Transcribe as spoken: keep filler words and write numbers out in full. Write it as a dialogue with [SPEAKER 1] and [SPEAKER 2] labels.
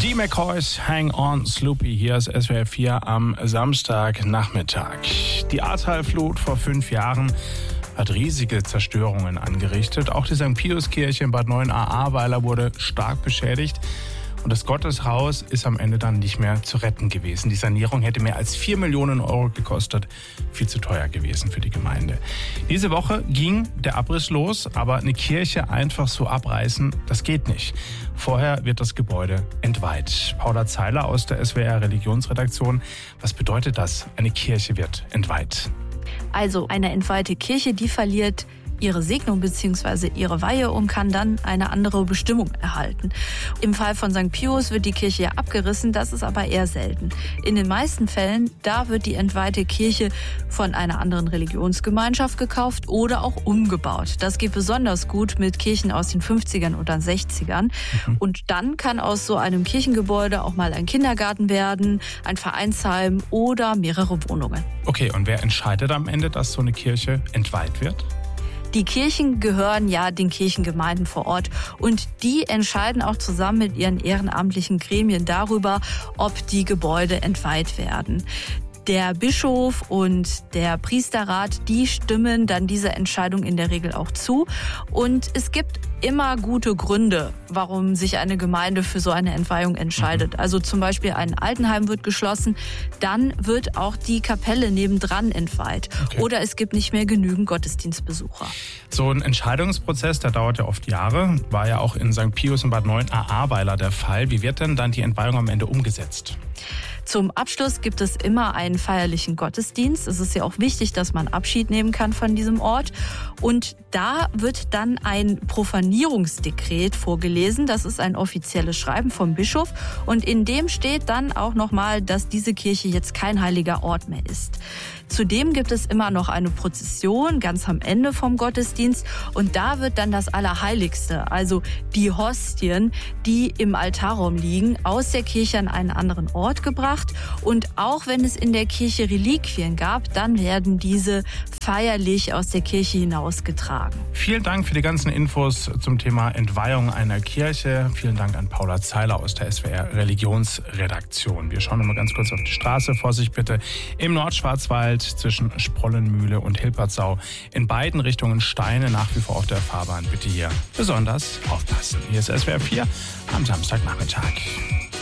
[SPEAKER 1] Die McCoys, Hang On Sloopy, hier ist S W R vier am Samstagnachmittag. Die Ahrtal-Flut vor fünf Jahren hat riesige Zerstörungen angerichtet. Auch die Sankt Pius-Kirche in Bad Neuenahr-Ahrweiler wurde stark beschädigt. Und das Gotteshaus ist am Ende dann nicht mehr zu retten gewesen. Die Sanierung hätte mehr als vier Millionen Euro gekostet. Viel zu teuer gewesen für die Gemeinde. Diese Woche ging der Abriss los, aber eine Kirche einfach so abreißen, das geht nicht. Vorher wird das Gebäude entweiht. Paula Zeiler aus der S W R Religionsredaktion. Was bedeutet das? Eine Kirche wird entweiht.
[SPEAKER 2] Also eine entweihte Kirche, die verliert ihre Segnung bzw. ihre Weihe und kann dann eine andere Bestimmung erhalten. Im Fall von Sankt Pius wird die Kirche ja abgerissen, das ist aber eher selten. In den meisten Fällen, da wird die entweihte Kirche von einer anderen Religionsgemeinschaft gekauft oder auch umgebaut. Das geht besonders gut mit Kirchen aus den fünfzigern oder sechzigern. Mhm. Und dann kann aus so einem Kirchengebäude auch mal ein Kindergarten werden, ein Vereinsheim oder mehrere Wohnungen.
[SPEAKER 1] Okay, und wer entscheidet am Ende, dass so eine Kirche entweiht wird?
[SPEAKER 2] Die Kirchen gehören ja den Kirchengemeinden vor Ort und die entscheiden auch zusammen mit ihren ehrenamtlichen Gremien darüber, ob die Gebäude entweiht werden. Der Bischof und der Priesterrat, die stimmen dann dieser Entscheidung in der Regel auch zu. Und es gibt immer gute Gründe, warum sich eine Gemeinde für so eine Entweihung entscheidet. Also zum Beispiel ein Altenheim wird geschlossen, dann wird auch die Kapelle nebendran entweiht. Okay. Oder es gibt nicht mehr genügend Gottesdienstbesucher.
[SPEAKER 1] So ein Entscheidungsprozess, der dauert ja oft Jahre, war ja auch in Sankt Pius und Bad Neuenahr-Ahrweiler der Fall. Wie wird denn dann die Entweihung am Ende umgesetzt?
[SPEAKER 2] Zum Abschluss gibt es immer einen feierlichen Gottesdienst. Es ist ja auch wichtig, dass man Abschied nehmen kann von diesem Ort. Und da wird dann ein Profanierungsdekret vorgelesen. Das ist ein offizielles Schreiben vom Bischof. Und in dem steht dann auch nochmal, dass diese Kirche jetzt kein heiliger Ort mehr ist. Zudem gibt es immer noch eine Prozession ganz am Ende vom Gottesdienst. Und da wird dann das Allerheiligste, also die Hostien, die im Altarraum liegen, aus der Kirche an einen anderen Ort gebracht. Und auch wenn es in der Kirche Reliquien gab, dann werden diese feierlich aus der Kirche hinausgetragen.
[SPEAKER 1] Vielen Dank für die ganzen Infos zum Thema Entweihung einer Kirche. Vielen Dank an Paula Zeiler aus der S W R Religionsredaktion. Wir schauen noch mal ganz kurz auf die Straße. Vorsicht bitte im Nordschwarzwald zwischen Sprollenmühle und Hilpertsau. In beiden Richtungen Steine nach wie vor auf der Fahrbahn. Bitte hier besonders aufpassen. Hier ist S W R vier am Samstagnachmittag.